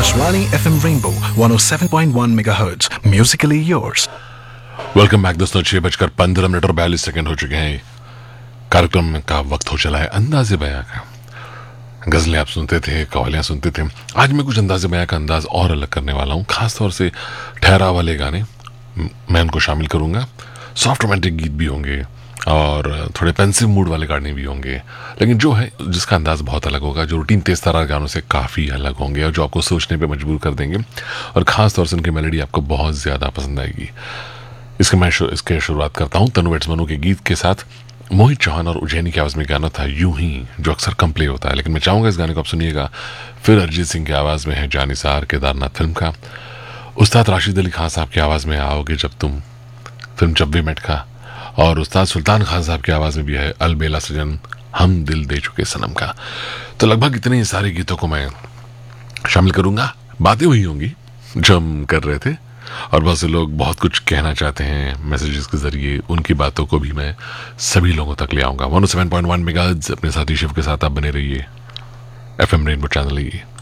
Akashvani FM Rainbow 107.1 MHz. Musically yours. Welcome back दोस्तों। 6:15 और 42 second हो चुके हैं। कार्यक्रम का वक्त हो चला है अंदाज़े बयां का। गजलें आप सुनते थे, कव्वालियां सुनते थे। आज मैं कुछ अंदाज़े बयां का अंदाज और अलग करने वाला हूँ। खासतौर से ठहराव वाले गाने मैं उनको शामिल करूँगा। सॉफ्ट रोमांटिक गीत भी होंगे और थोड़े पेंसिव मूड वाले गाने भी होंगे, लेकिन जो है जिसका अंदाज बहुत अलग होगा, जो रूटीन तेज तरार गानों से काफ़ी अलग होंगे और जो आपको सोचने पे मजबूर कर देंगे, और ख़ास तौर से उनकी मेलोडी आपको बहुत ज़्यादा पसंद आएगी। इसके शुरुआत करता हूँ तनु वेट्स मनु के गीत के साथ। मोहित चौहान और उज्जैनी की आवाज़ में गाना था यूं ही, जो अक्सर कम प्ले होता है, लेकिन मैं चाहूँगा इस गाने को आप सुनिएगा। फिर अरिजीत सिंह की आवाज़ में है जानिसार केदारनाथ फिल्म का। उस्ताद राशिद अली खान साहब की आवाज़ में आओगे जब तुम, फिल्म जब वी मेट का। और उस्ताद सुल्तान खान साहब की आवाज़ में भी है अलबेला सजन हम दिल दे चुके सनम का। तो लगभग इतने ही सारे गीतों को मैं शामिल करूँगा। बातें वही होंगी जो हम कर रहे थे, और बहुत से लोग बहुत कुछ कहना चाहते हैं मैसेजेस के जरिए। उनकी बातों को भी मैं सभी लोगों तक ले आऊँगा। 107.1 मेगाहर्ट्ज़ अपने साथी शिव के साथ आप बने रहिए। FM रेनबो चैनल ही